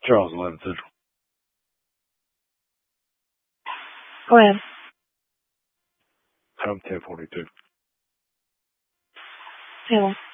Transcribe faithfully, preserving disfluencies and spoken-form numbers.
Charles eleven Central. Go ahead. Home ten forty-two. Taylor.